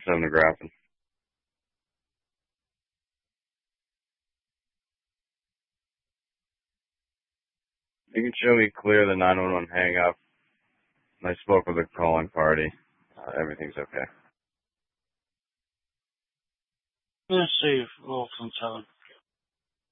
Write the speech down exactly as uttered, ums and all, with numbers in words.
seven to Grafton. You can show me clear the nine one one hang up. I spoke with the calling party. Uh, everything's okay. Let's see, Wilson seven.